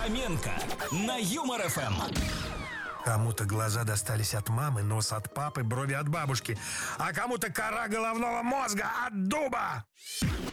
Фоменко на Юмор ФМ. Кому-то глаза достались от мамы, нос от папы, брови от бабушки, а кому-то кора головного мозга от дуба.